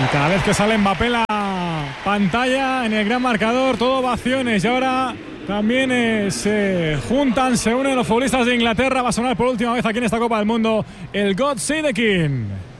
Y cada vez que sale Mbappé la pantalla en el gran marcador, todo ovaciones. Y ahora también se juntan, se unen los futbolistas de Inglaterra. Va a sonar por última vez aquí en esta Copa del Mundo el God Save the King.